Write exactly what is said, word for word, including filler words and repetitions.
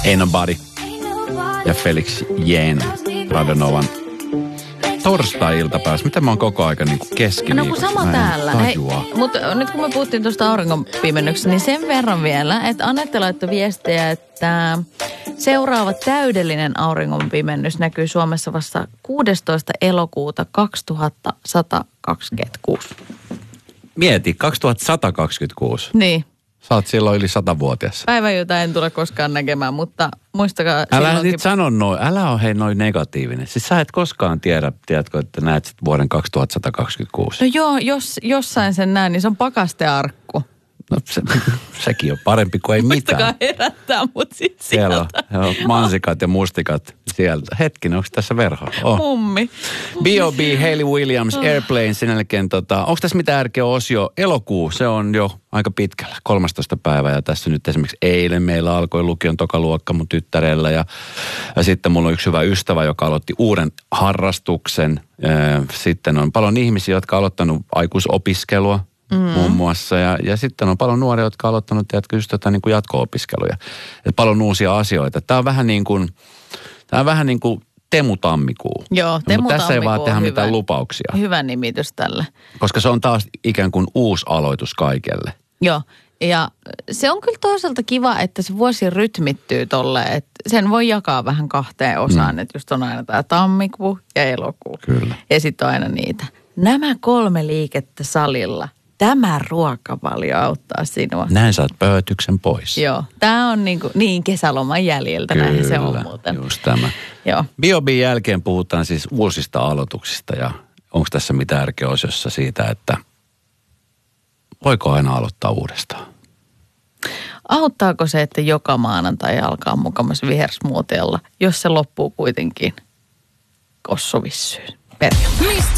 Ain't Nobody ja Felix Jähn Radonovan torstai-iltapäivässä. Mitä mä oon koko aika niin kuin keskiviikossa? No kun sama täällä. Hei, mutta nyt kun me puhuttiin tuosta auringonpimennyksestä, niin sen verran vielä, että Anette laittoi viestiä, että seuraava täydellinen auringonpimennys näkyy Suomessa vasta kuudestoista elokuuta kaksituhattasataakaksikymmentäkuusi. Mieti, kaksituhattasataakaksikymmentäkuusi. Niin. Sä oot silloin yli satavuotias. Päivä, jota en tule koskaan näkemään, mutta muistakaa... Älä silloinkin... nyt sano noin, älä ole hei noin negatiivinen. Siis sä et koskaan tiedä, tiedätkö, että näet sit vuoden kaksituhattasataakaksikymmentäkuusi. No joo, jos jossain sen näen, niin se on pakastearkku. No se, sekin on parempi kuin ei mitään. Muistakaa herättää mut sit Siellä sieltä. on joo, mansikat ja mustikat sieltä. Hetkinen, onko tässä verho? Oh. Mummi. B O B, Hayley Williams, Airplane, sen jälkeen tota, onko tässä mitään järkeä osio? Elokuu, se on jo aika pitkällä, kolmastoista päivä ja tässä nyt esimerkiksi eilen meillä alkoi lukion tokaluokka mun tyttärellä ja, ja sitten mulla on yksi hyvä ystävä, joka aloitti uuden harrastuksen. Sitten on paljon ihmisiä, jotka on aloittanut aikuisopiskelua. Mm-hmm. Muun muassa. Ja, ja sitten on paljon nuoria, jotka on aloittanut tiedätkö, just jotain niin kuin jatko-opiskeluja. Et paljon uusia asioita. Tämä on vähän niin kuin, tämä on vähän niin kuin Teemu-tammikuu. Joo, Teemu-tammikuu. Mutta tässä ei vaan tehdä hyvä, mitään lupauksia. Hyvä nimitys tälle. Koska se on taas ikään kuin uusi aloitus kaikelle. Joo, ja se on kyllä toisaalta kiva, että se vuosi rytmittyy tolleen, että sen voi jakaa vähän kahteen osaan, mm. että just on aina tämä tammikuu ja elokuu. Kyllä. Ja sitten on aina niitä. Nämä kolme liikettä salilla. Tämä ruokavalio auttaa sinua. Näin saat pöötyksen pois. Joo. Tämä on niin, kuin, niin kesäloman jäljiltä. Kyllä, näin se on muuten. Just tämä. Joo. B O B:n jälkeen puhutaan siis uusista aloituksista ja onko tässä mitään järkeosiossa siitä, että voiko aina aloittaa uudestaan? Auttaako se, että joka maanantai alkaa mukamassa vihersmuotialla, jos se loppuu kuitenkin kossovissyyn perjantai?